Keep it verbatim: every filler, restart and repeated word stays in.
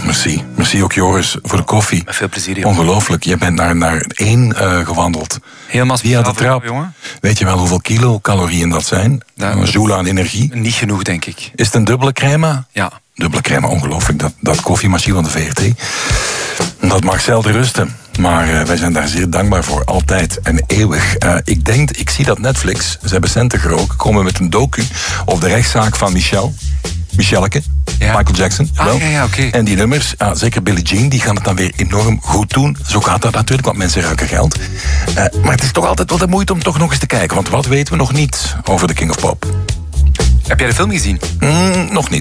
merci. Merci ook Joris voor de koffie. Met veel plezier, jongen. Ongelooflijk. Je bent naar, naar één uh, gewandeld. Helemaal via de trap. Jongen. Weet je wel hoeveel kilocalorieën dat zijn? Ja, een joule aan energie. Niet genoeg, denk ik. Is het een dubbele crème? Ja. Dubbele crème, ongelooflijk. Dat, dat koffiemachine van de V R T. Dat mag zelden rusten. Maar uh, wij zijn daar zeer dankbaar voor. Altijd en eeuwig. Uh, ik denk, ik zie dat Netflix, ze hebben centen geroken, komen met een docu op de rechtszaak van Michelle. Michelke. Ja. Michael Jackson. Ah, wel. ja, ja, okay. En die nummers, ah, zeker Billie Jean, die gaan het dan weer enorm goed doen. Zo gaat dat natuurlijk, want mensen ruiken geld. Uh, maar het is toch altijd wel de moeite om toch nog eens te kijken. Want wat weten we nog niet over de King of Pop? Heb jij de film gezien? Mm, nog niet.